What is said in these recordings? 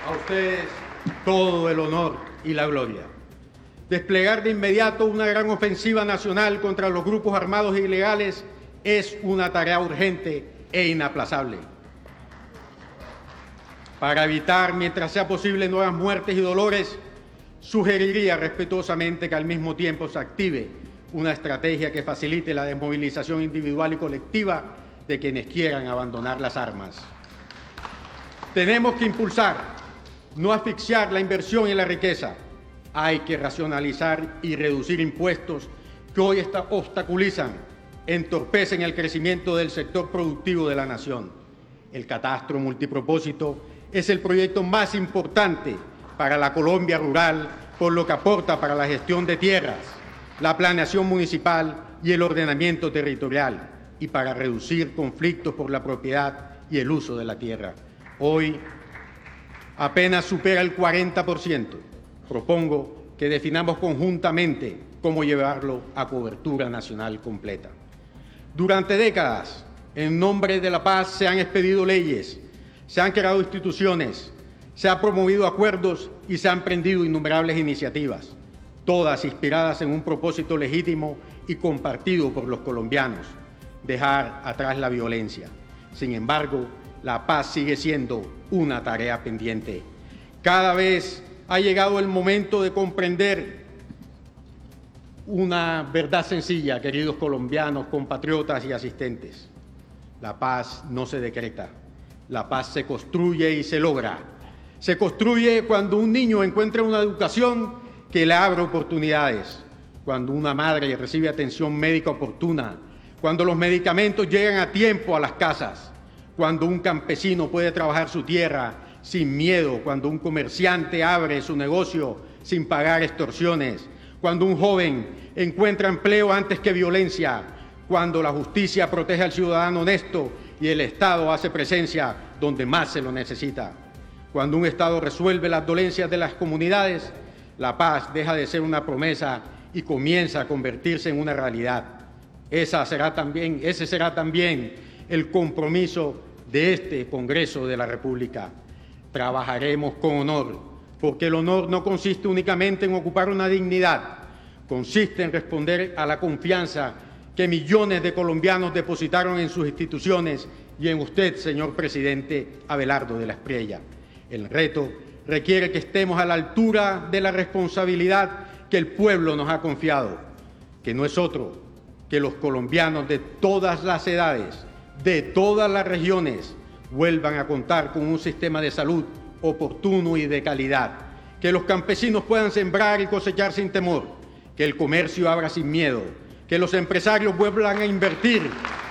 A ustedes todo el honor y la gloria. Desplegar de inmediato una gran ofensiva nacional contra los grupos armados e ilegales es una tarea urgente e inaplazable. Para evitar, mientras sea posible, nuevas muertes y dolores, sugeriría respetuosamente que al mismo tiempo se active una estrategia que facilite la desmovilización individual y colectiva de quienes quieran abandonar las armas. Tenemos que impulsar, no asfixiar la inversión y la riqueza. Hay que racionalizar y reducir impuestos que hoy obstaculizan, entorpecen el crecimiento del sector productivo de la nación. El catastro multipropósito es el proyecto más importante para la Colombia rural, por lo que aporta para la gestión de tierras, la planeación municipal y el ordenamiento territorial, y para reducir conflictos por la propiedad y el uso de la tierra. Hoy apenas supera el 40%. Propongo que definamos conjuntamente cómo llevarlo a cobertura nacional completa. Durante décadas, en nombre de la paz, se han expedido leyes, se han creado instituciones, se han promovido acuerdos y se han emprendido innumerables iniciativas, todas inspiradas en un propósito legítimo y compartido por los colombianos: dejar atrás la violencia. Sin embargo, la paz sigue siendo una tarea pendiente. Cada vez ha llegado el momento de comprender una verdad sencilla, queridos colombianos, compatriotas y asistentes. La paz no se decreta, la paz se construye y se logra. Se construye cuando un niño encuentra una educación que le abre oportunidades, cuando una madre recibe atención médica oportuna, cuando los medicamentos llegan a tiempo a las casas, cuando un campesino puede trabajar su tierra sin miedo, cuando un comerciante abre su negocio sin pagar extorsiones, cuando un joven encuentra empleo antes que violencia, cuando la justicia protege al ciudadano honesto y el Estado hace presencia donde más se lo necesita. Cuando un Estado resuelve las dolencias de las comunidades, la paz deja de ser una promesa y comienza a convertirse en una realidad. Ese será también el compromiso de este Congreso de la República. Trabajaremos con honor, porque el honor no consiste únicamente en ocupar una dignidad, consiste en responder a la confianza que millones de colombianos depositaron en sus instituciones y en usted, señor presidente Abelardo de la Espriella. El reto requiere que estemos a la altura de la responsabilidad que el pueblo nos ha confiado, que no es otro que los colombianos de todas las edades, de todas las regiones, vuelvan a contar con un sistema de salud oportuno y de calidad, que los campesinos puedan sembrar y cosechar sin temor, que el comercio abra sin miedo, que los empresarios vuelvan a invertir,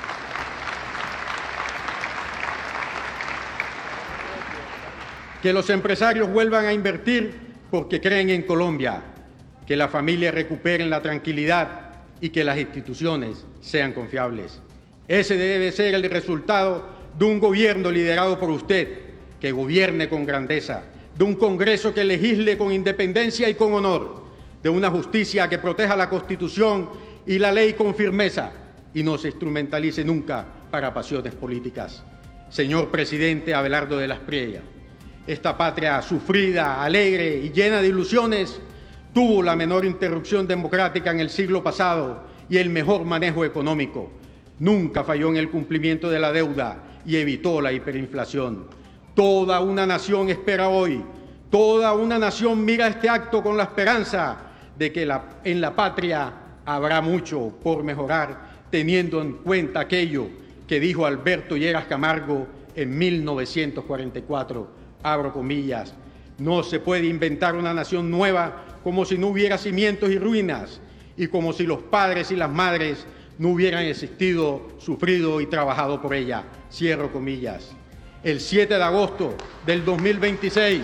porque creen en Colombia, que las familias recuperen la tranquilidad y que las instituciones sean confiables. Ese debe ser el resultado de un gobierno liderado por usted, que gobierne con grandeza, de un Congreso que legisle con independencia y con honor, de una justicia que proteja la Constitución y la ley con firmeza y no se instrumentalice nunca para pasiones políticas. Señor presidente Abelardo de la Espriella, esta patria sufrida, alegre y llena de ilusiones tuvo la menor interrupción democrática en el siglo pasado y el mejor manejo económico. Nunca falló en el cumplimiento de la deuda y evitó la hiperinflación. Toda una nación espera hoy, toda una nación mira este acto con la esperanza de que en la patria habrá mucho por mejorar, teniendo en cuenta aquello que dijo Alberto Lleras Camargo en 1944, abro comillas: no se puede inventar una nación nueva como si no hubiera cimientos y ruinas, y como si los padres y las madres no hubieran existido, sufrido y trabajado por ella, cierro comillas. El 7 de agosto del 2026,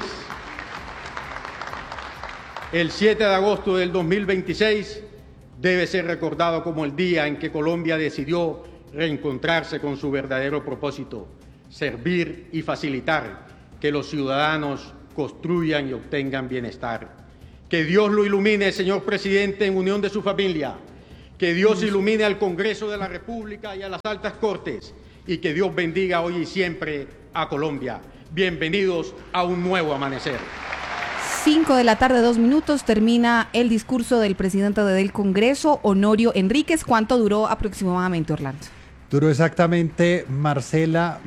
debe ser recordado como el día en que Colombia decidió reencontrarse con su verdadero propósito: servir y facilitar que los ciudadanos construyan y obtengan bienestar. Que Dios lo ilumine, señor presidente, en unión de su familia. Que Dios ilumine al Congreso de la República y a las altas Cortes. Y que Dios bendiga hoy y siempre a Colombia. Bienvenidos a un nuevo amanecer. 5 de la tarde, 2 minutos, termina el discurso del presidente del Congreso, Honorio Enríquez. ¿Cuánto duró aproximadamente, Orlando? Duró exactamente, Marcela,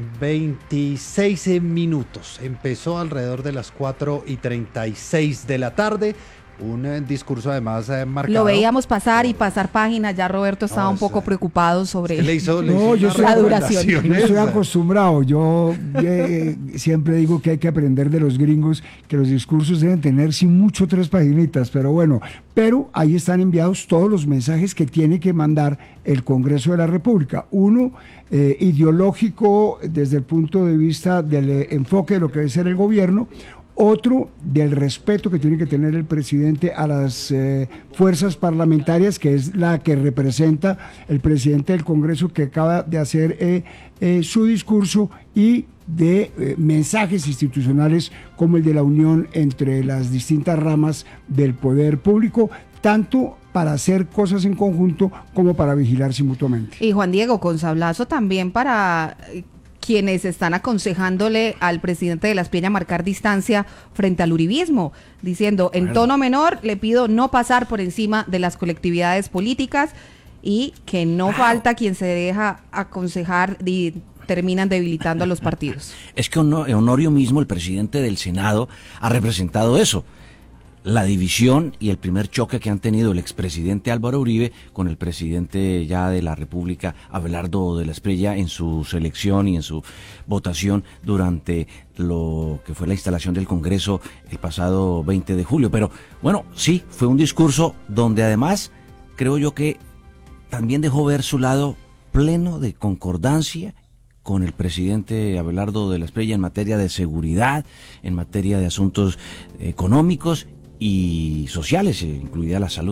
26 minutos. Empezó alrededor de las 4:36 de la tarde. Un discurso además marcado. Lo veíamos pasar y pasar páginas. Ya Roberto estaba un poco preocupado sobre la duración. Yo estoy acostumbrado. Yo siempre digo que hay que aprender de los gringos, que los discursos deben tener sin mucho 3 paginitas, pero bueno. Pero ahí están enviados todos los mensajes que tiene que mandar el Congreso de la República. Uno, ideológico desde el punto de vista del enfoque de lo que debe ser el gobierno. Otro, del respeto que tiene que tener el presidente a las fuerzas parlamentarias, que es la que representa el presidente del Congreso, que acaba de hacer su discurso, y de mensajes institucionales como el de la unión entre las distintas ramas del poder público, tanto para hacer cosas en conjunto como para vigilarse mutuamente. Y Juan Diego, con sablazo también para quienes están aconsejándole al presidente de la Espriella marcar distancia frente al uribismo, diciendo, en tono menor, le pido no pasar por encima de las colectividades políticas, y que no falta quien se deja aconsejar y terminan debilitando a los partidos. Es que Honorio mismo, el presidente del Senado, ha representado eso. La división y el primer choque que han tenido el expresidente Álvaro Uribe con el presidente ya de la República, Abelardo de la Espriella, en su selección y en su votación durante lo que fue la instalación del Congreso el pasado 20 de julio. Pero bueno, sí, fue un discurso donde además creo yo que también dejó ver su lado pleno de concordancia con el presidente Abelardo de la Espriella en materia de seguridad, en materia de asuntos económicos y sociales, incluida la salud.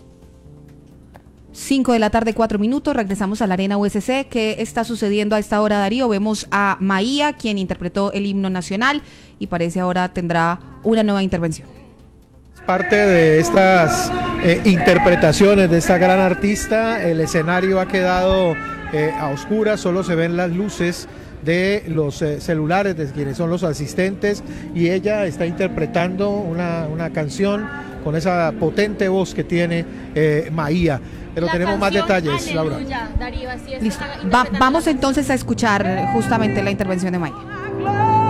5 de la tarde, 4 minutos, regresamos a la Arena USC. ¿Qué está sucediendo a esta hora, Darío? Vemos a Maía, quien interpretó el himno nacional, y parece ahora tendrá una nueva intervención. Parte de estas interpretaciones de esta gran artista, el escenario ha quedado a oscuras, solo se ven las luces de los celulares de quienes son los asistentes, y ella está interpretando una canción con esa potente voz que tiene Maía. Pero tenemos más detalles, Laura. Listo. Vamos entonces a escuchar justamente la intervención de Maía.